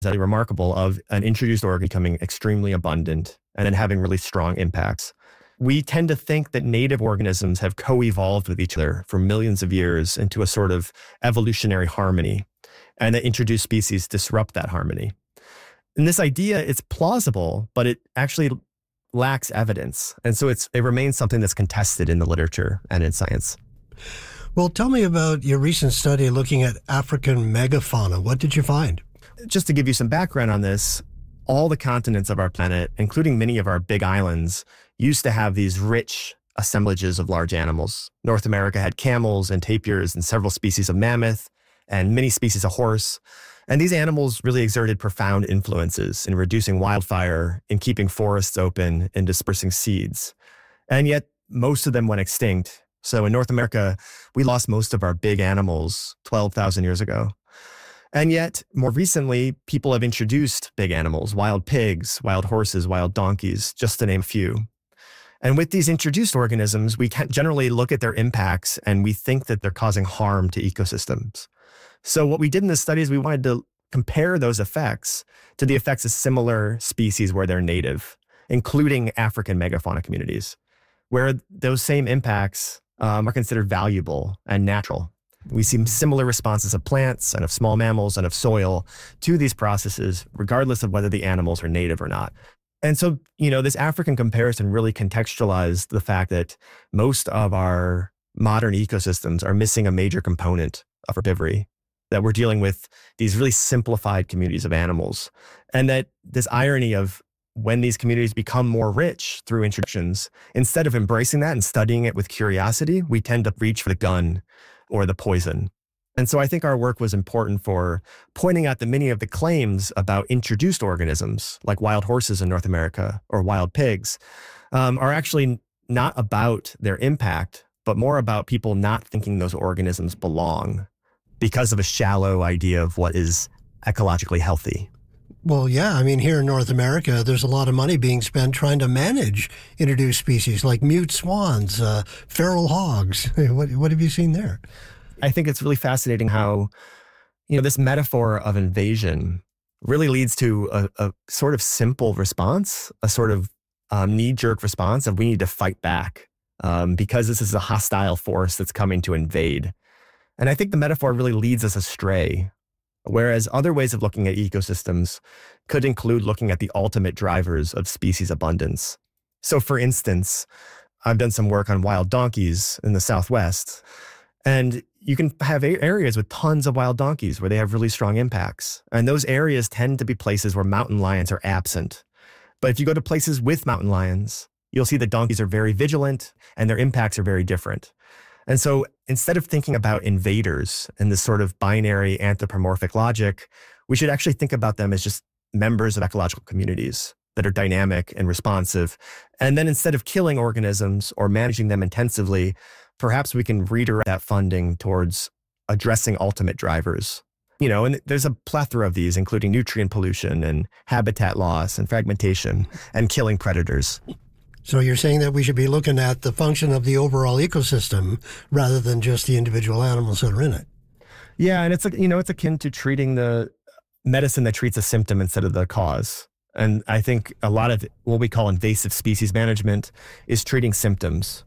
that remarkable of an introduced organ becoming extremely abundant and then having really strong impacts. We tend to think that native organisms have co-evolved with each other for millions of years into a sort of evolutionary harmony, and that introduced species disrupt that harmony. And this idea, it's plausible, but it actually lacks evidence. And so it remains something that's contested in the literature and in science. Well, tell me about your recent study looking at African megafauna. What did you find? Just to give you some background on this, all the continents of our planet, including many of our big islands, used to have these rich assemblages of large animals. North America had camels and tapirs and several species of mammoth and many species of horse. And these animals really exerted profound influences in reducing wildfire, in keeping forests open, in dispersing seeds. And yet most of them went extinct. So in North America, we lost most of our big animals 12,000 years ago. And yet, more recently, people have introduced big animals, wild pigs, wild horses, wild donkeys, just to name a few. And with these introduced organisms, we can generally look at their impacts and we think that they're causing harm to ecosystems. So what we did in this study is we wanted to compare those effects to the effects of similar species where they're native, including African megafauna communities, where those same impacts are considered valuable and natural. We see similar responses of plants and of small mammals and of soil to these processes, regardless of whether the animals are native or not. And so, this African comparison really contextualized the fact that most of our modern ecosystems are missing a major component of herbivory, that we're dealing with these really simplified communities of animals. And that this irony of when these communities become more rich through introductions, instead of embracing that and studying it with curiosity, we tend to reach for the gun or the poison. And so I think our work was important for pointing out that many of the claims about introduced organisms, like wild horses in North America or wild pigs, are actually not about their impact, but more about people not thinking those organisms belong because of a shallow idea of what is ecologically healthy. Well, yeah. I mean, here in North America, there's a lot of money being spent trying to manage introduced species like mute swans, feral hogs. What have you seen there? I think it's really fascinating how, this metaphor of invasion really leads to a sort of simple response, a sort of knee-jerk response of we need to fight back because this is a hostile force that's coming to invade. And I think the metaphor really leads us astray. Whereas other ways of looking at ecosystems could include looking at the ultimate drivers of species abundance. So for instance, I've done some work on wild donkeys in the Southwest, and you can have areas with tons of wild donkeys where they have really strong impacts. And those areas tend to be places where mountain lions are absent. But if you go to places with mountain lions, you'll see that donkeys are very vigilant and their impacts are very different. And so instead of thinking about invaders in this sort of binary anthropomorphic logic, we should actually think about them as just members of ecological communities that are dynamic and responsive. And then instead of killing organisms or managing them intensively, perhaps we can redirect that funding towards addressing ultimate drivers. And there's a plethora of these, including nutrient pollution and habitat loss and fragmentation and killing predators. So you're saying that we should be looking at the function of the overall ecosystem rather than just the individual animals that are in it. Yeah, and it's akin to treating the medicine that treats a symptom instead of the cause. And I think a lot of what we call invasive species management is treating symptoms.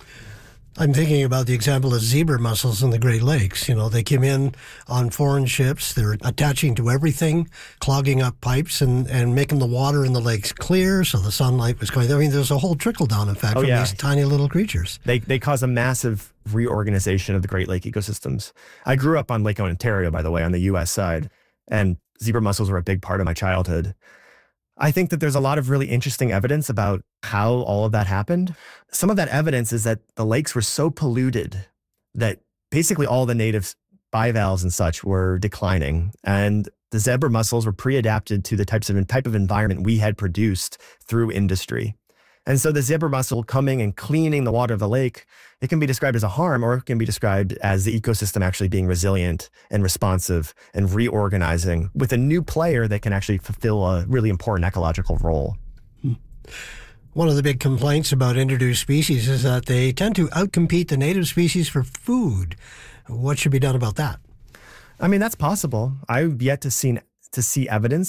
I'm thinking about the example of zebra mussels in the Great Lakes. They came in on foreign ships. They're attaching to everything, clogging up pipes and making the water in the lakes clear so the sunlight was going. I mean, there's a whole trickle-down effect from these tiny little creatures. They cause a massive reorganization of the Great Lake ecosystems. I grew up on Lake Ontario, by the way, on the U.S. side, and zebra mussels were a big part of my childhood. I think that there's a lot of really interesting evidence about how all of that happened. Some of that evidence is that the lakes were so polluted that basically all the native bivalves and such were declining. And the zebra mussels were pre-adapted to the type of environment we had produced through industry. And so the zebra mussel coming and cleaning the water of the lake, it can be described as a harm, or it can be described as the ecosystem actually being resilient and responsive and reorganizing with a new player that can actually fulfill a really important ecological role. One of the big complaints about introduced species is that they tend to outcompete the native species for food. What should be done about that? I mean, that's possible. I've yet to see to see evidence